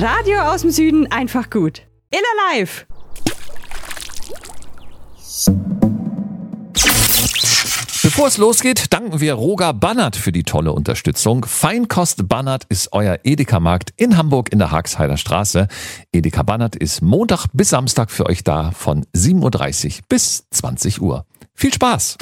Radio aus dem Süden einfach gut. Iller live. Bevor es losgeht, danken wir Roger Bannert für die tolle Unterstützung. Feinkost Bannert ist euer Edeka-Markt in Hamburg in der Haagheider Straße. Edeka Bannert ist Montag bis Samstag für euch da von 7.30 Uhr bis 20 Uhr. Viel Spaß!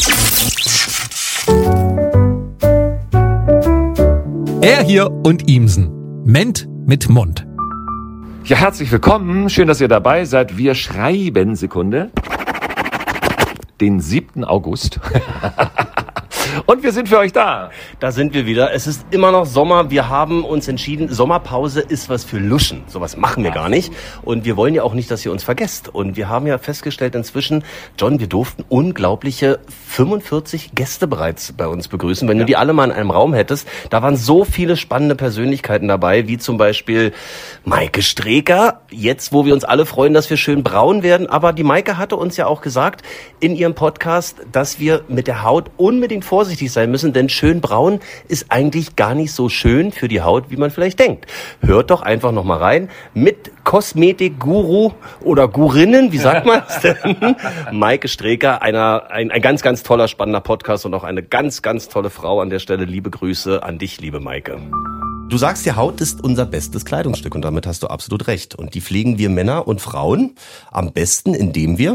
Er hier und Ihmsen. Ment mit Mund. Ja, herzlich willkommen. Schön, dass ihr dabei seid. Wir schreiben, Sekunde, den 7. August. Und wir sind für euch da. Da sind wir wieder. Es ist immer noch Sommer. Wir haben uns entschieden, Sommerpause ist was für Luschen. Sowas machen wir gar nicht. Und wir wollen ja auch nicht, dass ihr uns vergesst. Und wir haben ja festgestellt inzwischen, John, wir durften unglaubliche 45 Gäste bereits bei uns begrüßen. Wenn du die alle mal in einem Raum hättest, da waren so viele spannende Persönlichkeiten dabei, wie zum Beispiel Maike Streeker. Jetzt, wo wir uns alle freuen, dass wir schön braun werden. Aber die Maike hatte uns ja auch gesagt in ihrem Podcast, dass wir mit der Haut unbedingt vorsichtig sein müssen, denn schön braun ist eigentlich gar nicht so schön für die Haut, wie man vielleicht denkt. Hört doch einfach noch mal rein mit Kosmetik-Guru oder Gurinnen, wie sagt man es denn? Maike Streeker, ein ganz, ganz toller, spannender Podcast und auch eine ganz, ganz tolle Frau an der Stelle. Liebe Grüße an dich, liebe Maike. Du sagst, die Haut ist unser bestes Kleidungsstück und damit hast du absolut recht. Und die pflegen wir Männer und Frauen am besten, indem wir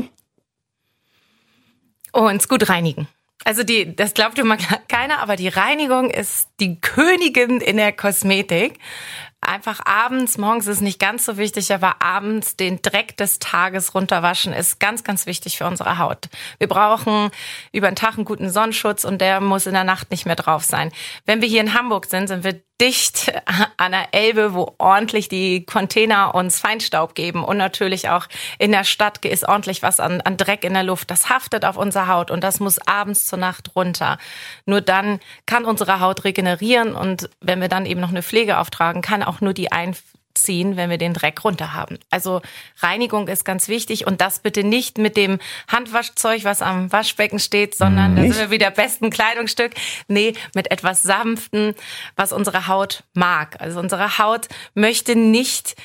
uns gut reinigen. Also das glaubt immer keiner, aber die Reinigung ist die Königin in der Kosmetik. Einfach abends, morgens ist nicht ganz so wichtig, aber abends den Dreck des Tages runterwaschen ist ganz, ganz wichtig für unsere Haut. Wir brauchen über den Tag einen guten Sonnenschutz und der muss in der Nacht nicht mehr drauf sein. Wenn wir hier in Hamburg sind, sind wir dicht an der Elbe, wo ordentlich die Container uns Feinstaub geben und natürlich auch in der Stadt ist ordentlich was an Dreck in der Luft. Das haftet auf unsere Haut und das muss abends zur Nacht runter. Nur dann kann unsere Haut regenerieren und wenn wir dann eben noch eine Pflege auftragen, kann auch nur die einziehen, wenn wir den Dreck runter haben. Also Reinigung ist ganz wichtig und das bitte nicht mit dem Handwaschzeug, was am Waschbecken steht, sondern da sind wir wieder besten Kleidungsstück. Nee, mit etwas Sanften, was unsere Haut mag. Also unsere Haut möchte nicht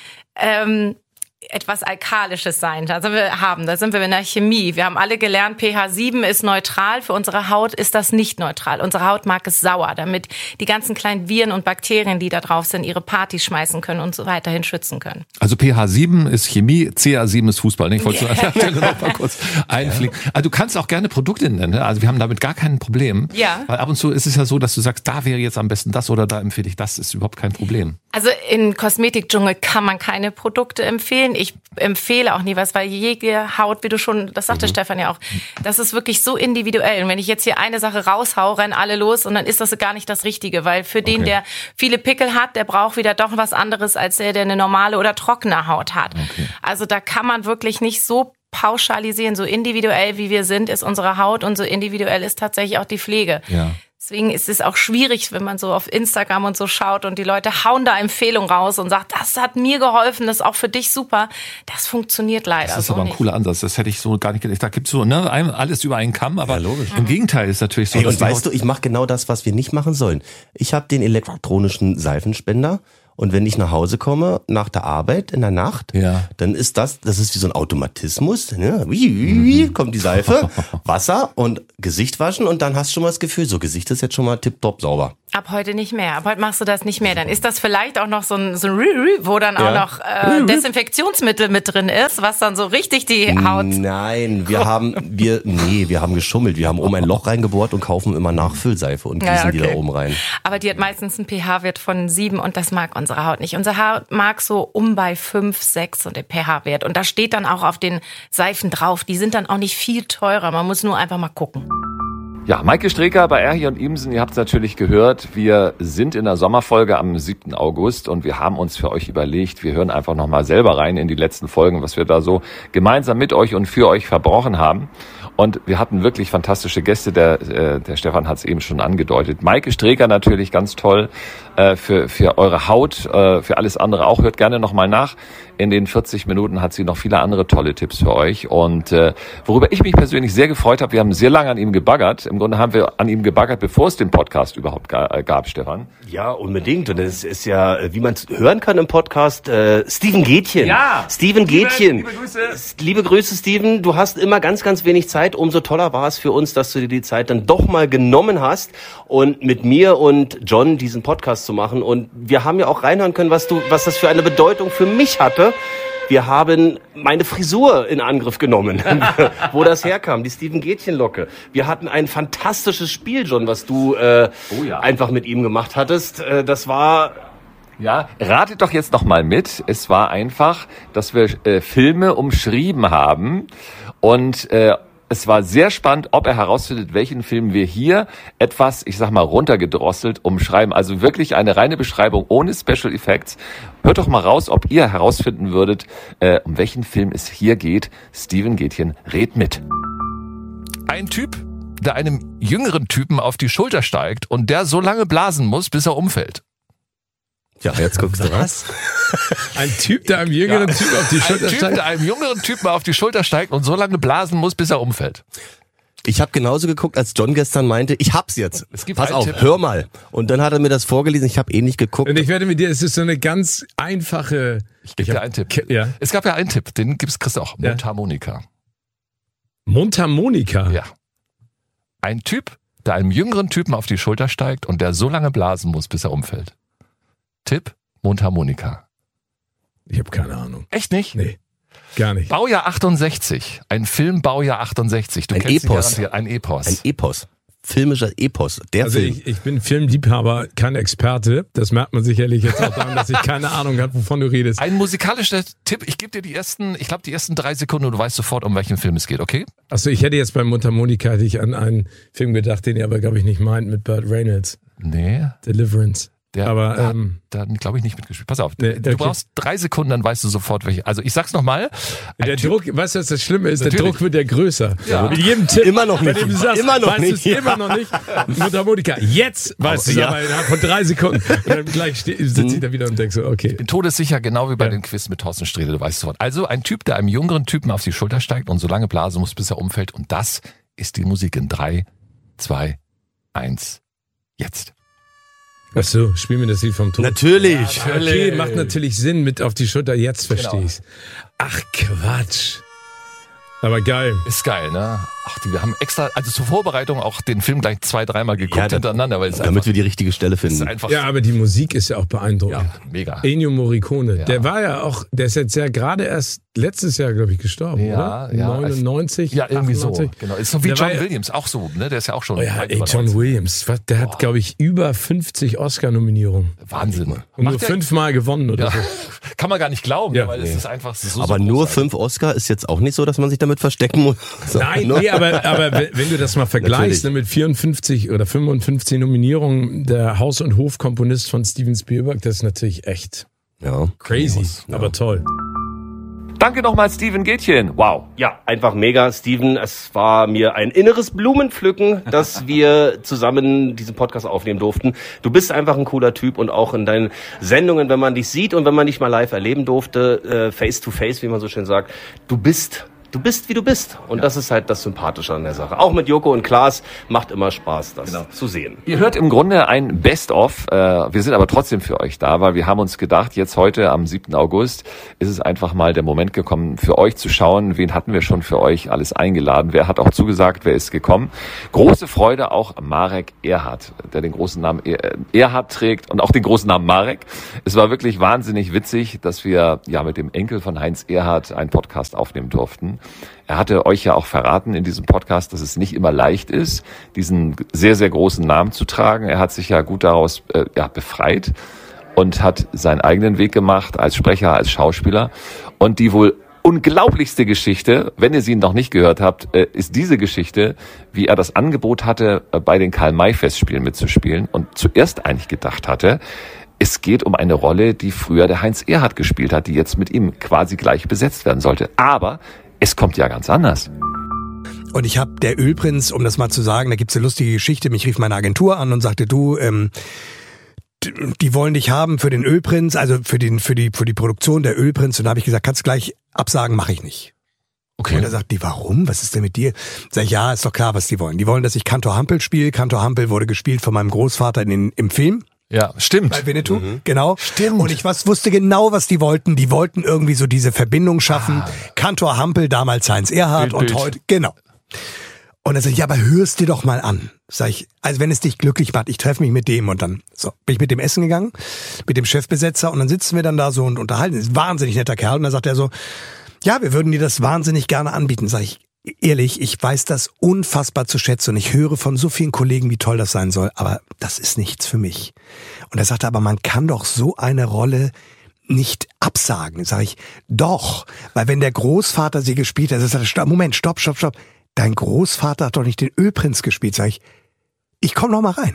etwas Alkalisches sein. Da sind wir in der Chemie. Wir haben alle gelernt, pH 7 ist neutral. Für unsere Haut ist das nicht neutral. Unsere Haut mag es sauer, damit die ganzen kleinen Viren und Bakterien, die da drauf sind, ihre Partys schmeißen können und so weiterhin schützen können. Also pH 7 ist Chemie, CA 7 ist Fußball. Ich wollte noch mal kurz einfliegen. Also du kannst auch gerne Produkte nennen. Also wir haben damit gar kein Problem. Ja. Weil ab und zu ist es ja so, dass du sagst, da wäre jetzt am besten das oder da empfehle ich das. Ist überhaupt kein Problem. Also in Kosmetikdschungel kann man keine Produkte empfehlen. Ich empfehle auch nie was, weil jede Haut, wie du schon, das sagte Stefan ja auch, das ist wirklich so individuell. Und wenn ich jetzt hier eine Sache raushau, rennen alle los und dann ist das gar nicht das Richtige, weil für den, der viele Pickel hat, der braucht wieder doch was anderes als der eine normale oder trockene Haut hat. Okay. Also da kann man wirklich nicht so pauschalisieren, so individuell wie wir sind, ist unsere Haut und so individuell ist tatsächlich auch die Pflege. Ja. Deswegen ist es auch schwierig, wenn man so auf Instagram und so schaut und die Leute hauen da Empfehlungen raus und sagt, das hat mir geholfen, das ist auch für dich super. Das funktioniert leider so. Das ist aber ein cooler Ansatz. Das hätte ich so gar nicht gedacht. Da gibt's so alles über einen Kamm, aber im Gegenteil ist natürlich so. Hey, und weißt du, ich mache genau das, was wir nicht machen sollen. Ich habe den elektronischen Seifenspender. Und wenn ich nach Hause komme, nach der Arbeit in der Nacht, dann ist das ist wie so ein Automatismus. Ne? Kommt die Seife, Wasser und Gesicht waschen und dann hast du schon mal das Gefühl, so Gesicht ist jetzt schon mal tipptopp sauber. Ab heute nicht mehr. Ab heute machst du das nicht mehr. Dann ist das vielleicht auch noch so ein wo dann auch noch Desinfektionsmittel mit drin ist, was dann so richtig die Haut... Nein, wir haben geschummelt. Wir haben oben ein Loch reingebohrt und kaufen immer Nachfüllseife und gießen die da oben rein. Aber die hat meistens einen pH-Wert von 7 und das mag unsere Haut nicht. Unsere Haut mag so bei 5, 6 und den pH-Wert. Und da steht dann auch auf den Seifen drauf. Die sind dann auch nicht viel teurer. Man muss nur einfach mal gucken. Ja, Maike Streeker bei R hier und Ihmsen, ihr habt es natürlich gehört, wir sind in der Sommerfolge am 7. August und wir haben uns für euch überlegt, wir hören einfach nochmal selber rein in die letzten Folgen, was wir da so gemeinsam mit euch und für euch verbrochen haben. Und wir hatten wirklich fantastische Gäste, der Stefan hat es eben schon angedeutet. Maike Streecker natürlich ganz toll, für eure Haut, für alles andere auch. Hört gerne nochmal nach. In den 40 Minuten hat sie noch viele andere tolle Tipps für euch. Und worüber ich mich persönlich sehr gefreut habe, wir haben sehr lange an ihm gebaggert. Im Grunde haben wir an ihm gebaggert, bevor es den Podcast überhaupt gab, Stefan. Ja, unbedingt. Und das ist ja, wie man es hören kann im Podcast, Steven Gätchen. Ja! Steven Gätchen. Liebe Grüße. Liebe Grüße, Steven. Du hast immer ganz, ganz wenig Zeit. Umso toller war es für uns, dass du dir die Zeit dann doch mal genommen hast und mit mir und John diesen Podcast zu machen. Und wir haben ja auch reinhören können, was das für eine Bedeutung für mich hatte. Wir haben meine Frisur in Angriff genommen, wo das herkam, die Steven Gätchen-Locke. Wir hatten ein fantastisches Spiel, John, was du einfach mit ihm gemacht hattest. Das war... Ja, ratet doch jetzt noch mal mit. Es war einfach, dass wir Filme umschrieben haben und es war sehr spannend, ob er herausfindet, welchen Film wir hier etwas, ich sag mal, runtergedrosselt umschreiben. Also wirklich eine reine Beschreibung ohne Special Effects. Hört doch mal raus, ob ihr herausfinden würdet, um welchen Film es hier geht. Steven Gätchen, red mit. Ein Typ, der einem jüngeren Typen auf die Schulter steigt und der so lange blasen muss, bis er umfällt. Ja, jetzt guckst du was. Ein Typ, der einem jüngeren Typen auf die Schulter steigt. Ein Typ, der einem jüngeren Typen auf die Schulter steigt und so lange blasen muss, bis er umfällt. Ich habe genauso geguckt, als John gestern meinte, ich hab's jetzt. Es gibt Pass einen auf, Tipp. hör mal. Und dann hat er mir das vorgelesen, ich habe nicht geguckt. Und ich werde mit dir, es ist so eine ganz einfache... Ich gebe dir einen Tipp. Ja. Es gab ja einen Tipp, den kriegst du auch. Ja. Mundharmonika. Mundharmonika? Ja. Ein Typ, der einem jüngeren Typen auf die Schulter steigt und der so lange blasen muss, bis er umfällt. Tipp, Mundharmonika. Ich habe keine Ahnung. Echt nicht? Nee, gar nicht. Baujahr 68. Ein Film Baujahr 68. Du Ein kennst ihn Epos. garantiert. Ein Epos. Ein Epos. Filmischer Epos. Der Also Film. ich bin Filmliebhaber, kein Experte. Das merkt man sicherlich jetzt auch daran, dass ich keine Ahnung habe, wovon du redest. Ein musikalischer Tipp. Ich gebe dir die ersten 3 Sekunden und du weißt sofort, um welchen Film es geht, okay? Achso, ich hätte jetzt bei Mundharmonika hätte ich an einen Film gedacht, den ihr aber, glaube ich, nicht meint, mit Burt Reynolds. Nee. Deliverance. Aber Aber, dann glaube ich nicht mitgespielt. Pass auf, Nee, du okay. brauchst 3 Sekunden, dann weißt du sofort welche. Also ich sag's nochmal. Der Druck, weißt du, was das Schlimme ist? Der Natürlich. Druck wird ja größer. Ja. Mit jedem Tipp. Immer noch Bei nicht. dem du sagst, Immer noch weißt nicht. du es immer noch nicht. Mundharmonika. Jetzt weißt du es Ja. aber innerhalb von 3 Sekunden. Und dann gleich sitze ich da wieder und denke so, okay. Bin todessicher, genau wie bei Ja. den Quiz mit Thorsten Strähle, du weißt sofort. Also ein Typ, der einem jüngeren Typen auf die Schulter steigt und so lange blasen muss, bis er umfällt. Und das ist die Musik in 3, 2, 1, jetzt. Achso, spiel mir das Lied vom Tod. Natürlich. Okay, macht natürlich Sinn mit auf die Schulter. Jetzt verstehe Genau. ich's. Ach, Quatsch. Aber geil. Ist geil, ne? Ach, wir haben extra, also zur Vorbereitung auch den Film gleich 2-3 Mal geguckt Ja, da- hintereinander, weil es Damit wir die richtige Stelle ist finden. einfach Ja, aber die Musik ist ja auch beeindruckend. ja, mega. Ennio Morricone, Ja. der war ja auch, der ist jetzt ja gerade erst letztes Jahr, glaube ich, gestorben, Ja, oder? ja. 99? Ja, irgendwie 98? so. Genau. Ist so wie Der war John ja- Williams, auch so, ne? Der ist ja auch schon. Oh ja, weit ey, über John 90. Williams, der hat, glaube ich, über 50 Oscar-Nominierungen. Wahnsinn. Und nur Macht der- 5-mal gewonnen oder Ja. so. Kann man gar nicht glauben, Ja. weil es ist einfach so. Aber so nur großartig. 5 Oscar ist jetzt auch nicht so, dass man sich damit verstecken muss. So, Nein, ne? nee, aber wenn du das mal vergleichst, ne, mit 54 oder 55 Nominierungen, der Haus- und Hofkomponist von Steven Spielberg, das ist natürlich echt Ja. crazy, Ja. aber toll. Danke nochmal, Steven Gätchen. Wow. Ja, einfach mega, Steven. Es war mir ein inneres Blumenpflücken, dass wir zusammen diesen Podcast aufnehmen durften. Du bist einfach ein cooler Typ und auch in deinen Sendungen, wenn man dich sieht und wenn man dich mal live erleben durfte, face to face, wie man so schön sagt, du bist, wie du bist. Und das ist halt das Sympathische an der Sache. Auch mit Joko und Klaas macht immer Spaß, das zu sehen. Ihr hört im Grunde ein Best-of. Wir sind aber trotzdem für euch da, weil wir haben uns gedacht, jetzt heute am 7. August ist es einfach mal der Moment gekommen, für euch zu schauen, wen hatten wir schon für euch alles eingeladen, wer hat auch zugesagt, wer ist gekommen. Große Freude auch Marek Erhardt, der den großen Namen Erhardt trägt und auch den großen Namen Marek. Es war wirklich wahnsinnig witzig, dass wir ja mit dem Enkel von Heinz Erhardt einen Podcast aufnehmen durften. Er hatte euch ja auch verraten in diesem Podcast, dass es nicht immer leicht ist, diesen sehr, sehr großen Namen zu tragen. Er hat sich ja gut daraus befreit und hat seinen eigenen Weg gemacht als Sprecher, als Schauspieler. Und die wohl unglaublichste Geschichte, wenn ihr sie noch nicht gehört habt, ist diese Geschichte, wie er das Angebot hatte, bei den Karl-May-Festspielen mitzuspielen und zuerst eigentlich gedacht hatte, es geht um eine Rolle, die früher der Heinz Erhardt gespielt hat, die jetzt mit ihm quasi gleich besetzt werden sollte. Aber es kommt ja ganz anders. Und ich habe der Ölprinz, um das mal zu sagen, da gibt's eine lustige Geschichte, mich rief meine Agentur an und sagte, du, die wollen dich haben für den Ölprinz, also für die Produktion der Ölprinz. Und da habe ich gesagt, kannst du gleich absagen, mache ich nicht. Okay. Und er sagt, die, warum? Was ist denn mit dir? Sag ich, ja, ist doch klar, was die wollen. Die wollen, dass ich Kantor Hampel spiele. Kantor Hampel wurde gespielt von meinem Großvater im Film. Ja, stimmt. Bei Winnetou, genau. Stimmt. Und ich wusste genau, was die wollten. Die wollten irgendwie so diese Verbindung schaffen. Kantor Hampel, damals Heinz Erhardt und heute, genau. Und er sagt, ja, aber hörst dir doch mal an. Sag ich, also wenn es dich glücklich macht, ich treffe mich mit dem und dann bin ich mit dem essen gegangen, mit dem Chefbesetzer und dann sitzen wir dann da so und unterhalten. Das ist ein wahnsinnig netter Kerl und dann sagt er so, ja, wir würden dir das wahnsinnig gerne anbieten. Sag ich, ehrlich, ich weiß das unfassbar zu schätzen und ich höre von so vielen Kollegen, wie toll das sein soll, aber das ist nichts für mich. Und er sagte, aber man kann doch so eine Rolle nicht absagen. Sag ich, doch, weil wenn der Großvater sie gespielt hat, sagt er, Moment, stopp. Dein Großvater hat doch nicht den Ölprinz gespielt. Sag ich komme noch mal rein.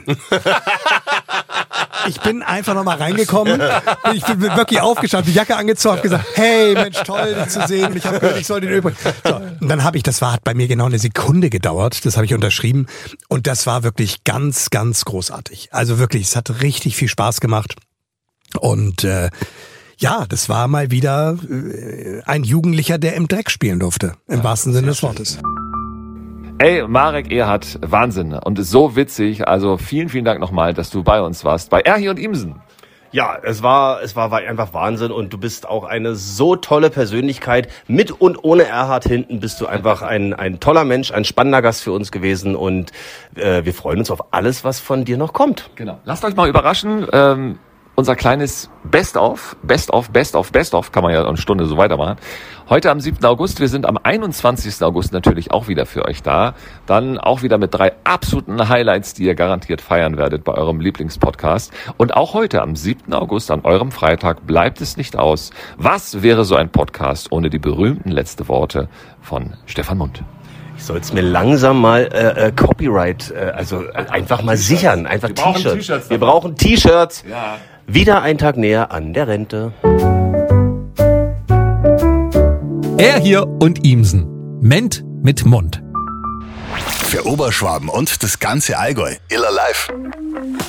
Ich bin einfach noch mal reingekommen. Ich bin wirklich aufgestanden, die Jacke angezogen, hab gesagt, hey, Mensch, toll, dich zu sehen. Und ich habe gehört, ich soll den Ölprinz. So, und dann hat bei mir genau eine Sekunde gedauert. Das habe ich unterschrieben. Und das war wirklich ganz, ganz großartig. Also wirklich, es hat richtig viel Spaß gemacht. Und ja, das war mal wieder ein Jugendlicher, der im Dreck spielen durfte. Im wahrsten Sinne des Wortes. Ey, Marek Erhardt, Wahnsinn und so witzig. Also vielen, vielen Dank nochmal, dass du bei uns warst, bei Erhi und Imsen. Ja, es war einfach Wahnsinn und du bist auch eine so tolle Persönlichkeit. Mit und ohne Erhardt hinten bist du einfach ein toller Mensch, ein spannender Gast für uns gewesen und wir freuen uns auf alles, was von dir noch kommt. Genau. Lasst euch mal überraschen. Unser kleines Best-of, kann man ja eine Stunde so weitermachen. Heute am 7. August, wir sind am 21. August natürlich auch wieder für euch da. Dann auch wieder mit 3 absoluten Highlights, die ihr garantiert feiern werdet bei eurem Lieblingspodcast. Und auch heute am 7. August, an eurem Freitag, bleibt es nicht aus. Was wäre so ein Podcast ohne die berühmten letzten Worte von Stefan Mund? Ich soll es mir langsam mal Copyright, einfach mal sichern. Einfach T-Shirts. Wir brauchen T-Shirts. Ja. Wieder ein Tag näher an der Rente. Er hier und Imsen. Ment mit Mund. Für Oberschwaben und das ganze Allgäu. Iller Live.